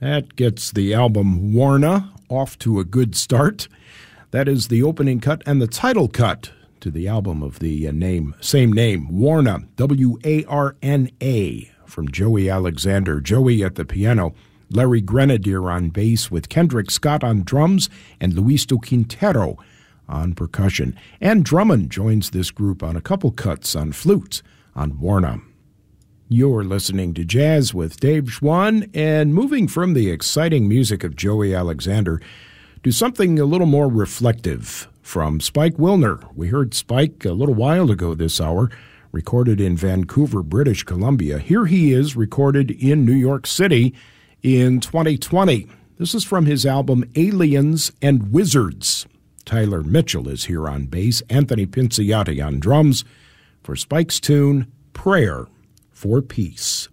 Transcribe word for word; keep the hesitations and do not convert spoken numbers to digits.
That gets the album Warna off to a good start. That is the opening cut and the title cut to the album of the uh, name, same name, Warna, W A R N A, from Joey Alexander. Joey at the piano, Larry Grenadier on bass with Kendrick Scott on drums and Luisto Quintero on percussion. And Drummond joins this group on a couple cuts on flute on Warna. You're listening to Jazz with Dave Schwann, and moving from the exciting music of Joey Alexander to something a little more reflective from Spike Wilner. We heard Spike a little while ago this hour, recorded in Vancouver, British Columbia. Here he is, recorded in New York City in twenty twenty. This is from his album Aliens and Wizards. Tyler Mitchell is here on bass, Anthony Pinciotti on drums, for Spike's tune, Prayer for Peace.